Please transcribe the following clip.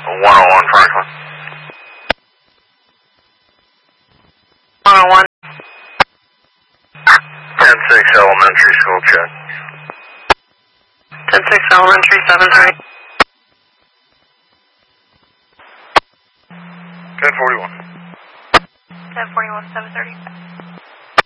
101 Franklin. 101. 10-6 elementary school check. 10-6 elementary, 7-3. 1041. 1041, 730.